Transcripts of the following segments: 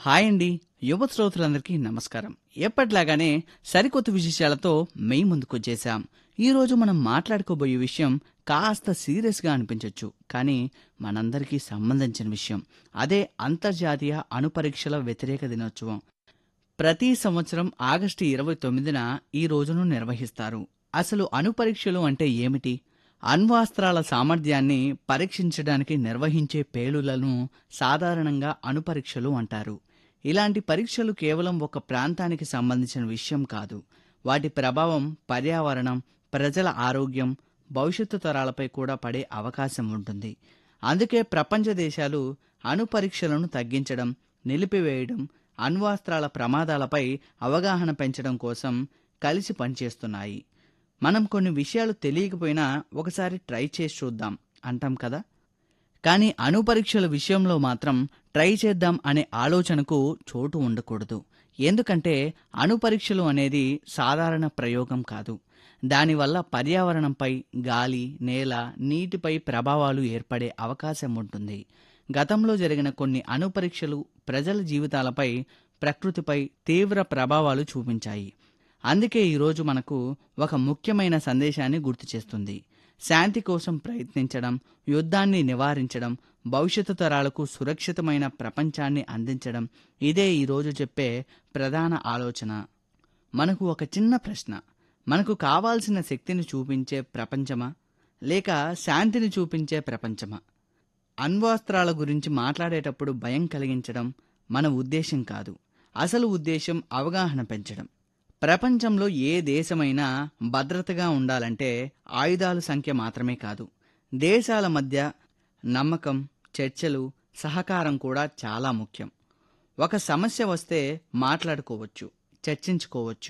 Hi అండి. యువ శ్రోతలందరికీ నమస్కారం. ఎప్పట్లాగానే సరికొత్త విశేషాలతో మీ ముందుకొచ్చేసాం. ఈరోజు మనం మాట్లాడుకోబోయే విషయం కాస్త సీరియస్గా అనిపించవచ్చు, కానీ మనందరికీ సంబంధించిన విషయం. అదే అంతర్జాతీయ అణుపరీక్షల వ్యతిరేక దినోత్సవం. ప్రతి సంవత్సరం ఆగస్టు 29న ఈ రోజును నిర్వహిస్తారు. అసలు అణుపరీక్షలు అంటే ఏమిటి? అణ్వాస్త్రాల సామర్థ్యాన్ని పరీక్షించడానికి నిర్వహించే పేలుళ్లను సాధారణంగా అణుపరీక్షలు అంటారు. ఇలాంటి పరీక్షలు కేవలం ఒక ప్రాంతానికి సంబంధించిన విషయం కాదు. వాటి ప్రభావం పర్యావరణం, ప్రజల ఆరోగ్యం, భవిష్యత్తు తరాలపై కూడా పడే అవకాశం ఉంటుంది. అందుకే ప్రపంచ దేశాలు అణుపరీక్షలను తగ్గించడం, నిలిపివేయడం, అణ్వాస్త్రాల ప్రమాదాలపై అవగాహన పెంచడం కోసం కలిసి పనిచేస్తున్నాయి. మనం కొన్ని విషయాలు తెలియకపోయినా ఒకసారి ట్రై చేసి చూద్దాం అంటాం కదా. కానీ అణుపరీక్షల విషయంలో మాత్రం ట్రై చేద్దాం అనే ఆలోచనకు చోటు ఉండకూడదు. ఎందుకంటే అణుపరీక్షలు అనేది సాధారణ ప్రయోగం కాదు. దానివల్ల పర్యావరణంపై, గాలి, నేల, నీటిపై ప్రభావాలు ఏర్పడే అవకాశం ఉంటుంది. గతంలో జరిగిన కొన్ని అణుపరీక్షలు ప్రజల జీవితాలపై, ప్రకృతిపై తీవ్ర ప్రభావాలు చూపించాయి. అందుకే ఈరోజు మనకు ఒక ముఖ్యమైన సందేశాన్ని గుర్తు చేస్తుంది. శాంతి కోసం ప్రయత్నించడం, యుద్ధాన్ని నివారించడం, భవిష్యత్తు తరాలకు సురక్షితమైన ప్రపంచాన్ని అందించడం, ఇదే ఈరోజు చెప్పే ప్రధాన ఆలోచన. మనకు ఒక చిన్న ప్రశ్న: మనకు కావాల్సిన శక్తిని చూపించే ప్రపంచమా, లేక శాంతిని చూపించే ప్రపంచమా? అణ్వాస్త్రాల గురించి మాట్లాడేటప్పుడు భయం కలిగించడం మన ఉద్దేశం కాదు. అసలు ఉద్దేశం అవగాహన పెంచడం. ప్రపంచంలో ఏ దేశమైనా భద్రతగా ఉండాలంటే ఆయుధాల సంఖ్య మాత్రమే కాదు, దేశాల మధ్య నమ్మకం, చర్చలు, సహకారం కూడా చాలా ముఖ్యం. ఒక సమస్య వస్తే మాట్లాడుకోవచ్చు, చర్చించుకోవచ్చు,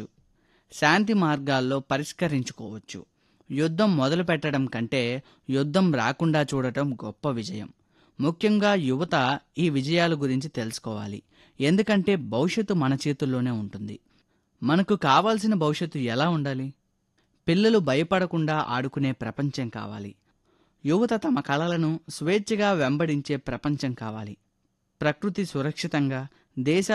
శాంతి మార్గాల్లో పరిష్కరించుకోవచ్చు. యుద్ధం మొదలు పెట్టడం కంటే యుద్ధం రాకుండా చూడటం గొప్ప విజయం. ముఖ్యంగా యువత ఈ విజయాల గురించి తెలుసుకోవాలి. ఎందుకంటే భవిష్యత్తు మన చేతుల్లోనే ఉంటుంది. మనకు కావాల్సిన భవిష్యత్తు ఎలా ఉండాలి? పిల్లలు భయపడకుండా ఆడుకునే ప్రపంచం కావాలి. యువత తమ కలలను స్వేచ్ఛగా వెంబడించే ప్రపంచం కావాలి. ప్రకృతి సురక్షితంగా, దేశాలు